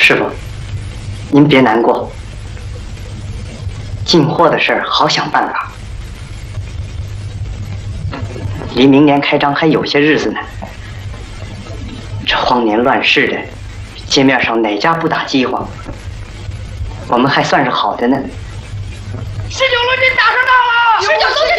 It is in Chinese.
师傅，您别难过，进货的事儿好想办法。离明年开张还有些日子呢。这荒年乱世的，街面上哪家不打饥荒？我们还算是好的呢。 19路军打上道了！19路军